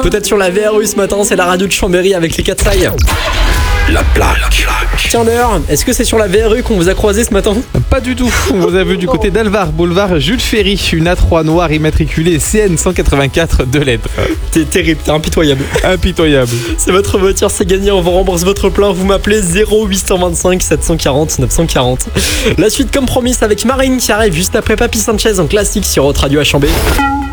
Peut-être sur la VRU ce matin, c'est la radio de Chambéry avec les 4 sailles. La plaque. Tiens d'ailleurs, est-ce que c'est sur la VRU qu'on vous a croisé ce matin? Pas du tout, on vous a vu du côté d'Alvar, boulevard Jules Ferry, une A3 noire immatriculée CN 184 2 lettres. T'es terrible, t'es impitoyable. Impitoyable. C'est votre voiture, c'est gagné, on vous rembourse votre plein, vous m'appelez 0825 740 940. La suite comme promis avec Marine qui arrive juste après Papy Sanchez en classique sur Haute Radio à Chambéry.